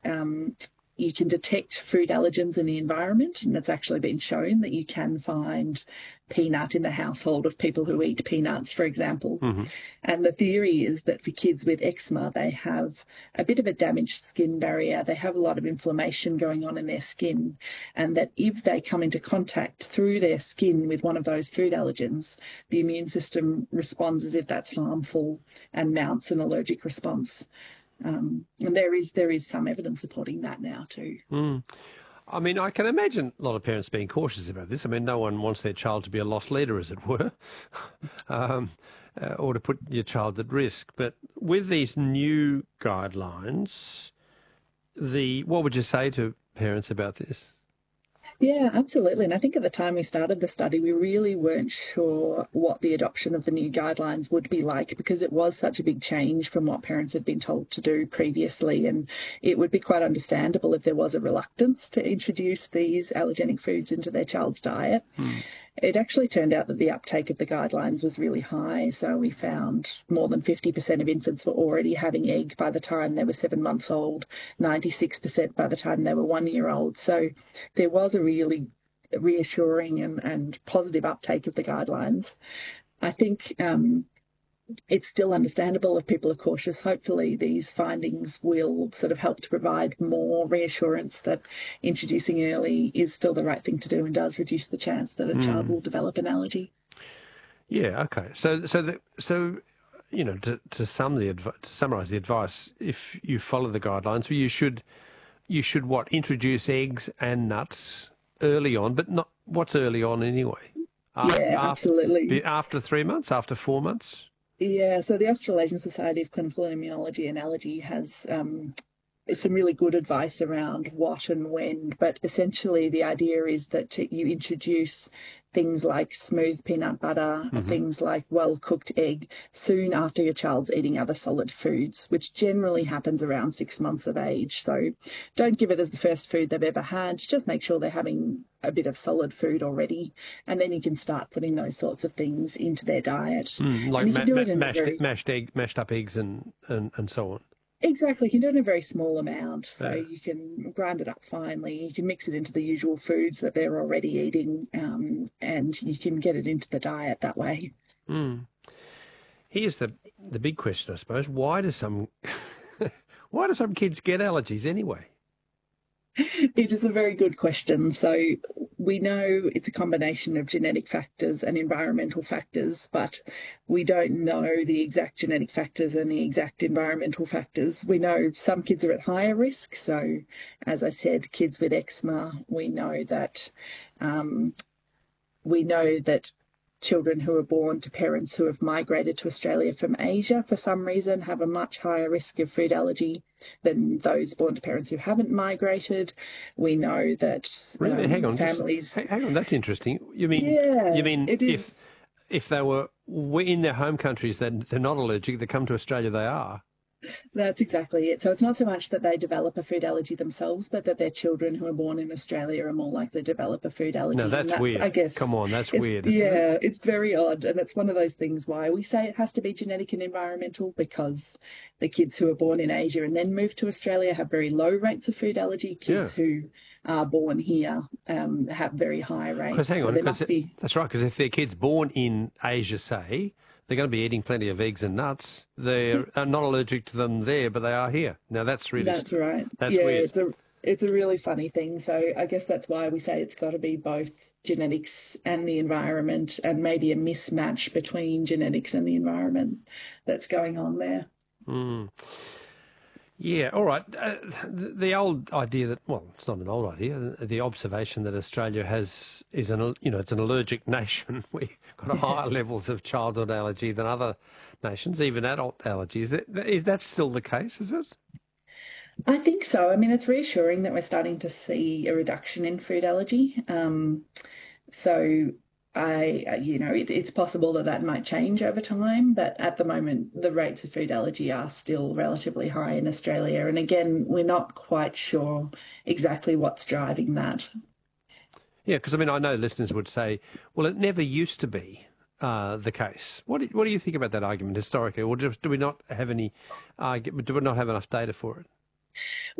you can detect food allergens in the environment, and it's actually been shown that you can find peanut in the household of people who eat peanuts, for example. Mm-hmm. And the theory is that for kids with eczema, they have a bit of a damaged skin barrier. They have a lot of inflammation going on in their skin, and that if they come into contact through their skin with one of those food allergens, the immune system responds as if that's harmful and mounts an allergic response. And there is some evidence supporting that now too. Mm. I mean, I can imagine a lot of parents being cautious about this. I mean, no one wants their child to be a lost leader, as it were, or to put your child at risk. But with these new guidelines, what would you say to parents about this? Yeah, absolutely. And I think at the time we started the study, we really weren't sure what the adoption of the new guidelines would be like, because it was such a big change from what parents had been told to do previously. And it would be quite understandable if there was a reluctance to introduce these allergenic foods into their child's diet. It actually turned out that the uptake of the guidelines was really high. So we found more than 50% of infants were already having egg by the time they were 7 months old, 96% by the time they were 1 year old. So there was a really reassuring and positive uptake of the guidelines. I think it's still understandable if people are cautious. Hopefully these findings will sort of help to provide more reassurance that introducing early is still the right thing to do and does reduce the chance that a child will develop an allergy. Yeah, okay. So you know, to summarise the advice, if you follow the guidelines, you should what, introduce eggs and nuts early on, but not what's early on anyway? Absolutely. After 3 months, after 4 months? Yeah, so the Australasian Society of Clinical Immunology and Allergy has some really good advice around what and when, but essentially the idea is that you introduce things like smooth peanut butter, things like well-cooked egg, soon after your child's eating other solid foods, which generally happens around 6 months of age. So don't give it as the first food they've ever had. Just make sure they're having a bit of solid food already, and then you can start putting those sorts of things into their diet. Like mashed up eggs and so on. Exactly. You can do it in a very small amount. So you can grind it up finely. You can mix it into the usual foods that they're already eating, and you can get it into the diet that way. Here's the big question, I suppose. Why do some kids get allergies anyway? It is a very good question. So we know it's a combination of genetic factors and environmental factors, but we don't know the exact genetic factors and the exact environmental factors. We know some kids are at higher risk. So as I said, kids with eczema, we know that children who are born to parents who have migrated to Australia from Asia for some reason have a much higher risk of food allergy than those born to parents who haven't migrated. We know that really, families. Hang on, that's interesting. You mean if they were in their home countries, then they're not allergic. They come to Australia, they are. That's exactly it. So it's not so much that they develop a food allergy themselves, but that their children who are born in Australia are more likely to develop a food allergy. No, that's weird. I guess. Come on, that's weird. Yeah, it's very odd. And it's one of those things why we say it has to be genetic and environmental, because the kids who are born in Asia and then move to Australia have very low rates of food allergy. Kids who are born here have very high rates. Because hang on, that's right, because if their kid's born in Asia, say, they're going to be eating plenty of eggs and nuts. They're not allergic to them there, but they are here. Now, that's really... That's right. That's weird. It's a really funny thing. So I guess that's why we say it's got to be both genetics and the environment, and maybe a mismatch between genetics and the environment that's going on there. Yeah, all right. The old idea that, well, it's not an old idea. The observation that Australia is it's an allergic nation. We've got higher levels of childhood allergy than other nations, even adult allergies. Is that still the case? Is it? I think so. I mean, it's reassuring that we're starting to see a reduction in food allergy. It's possible that might change over time, but at the moment, the rates of food allergy are still relatively high in Australia. And again, we're not quite sure exactly what's driving that. Yeah, because I mean, I know listeners would say, well, it never used to be the case. What do you think about that argument historically, or do we not have enough data for it?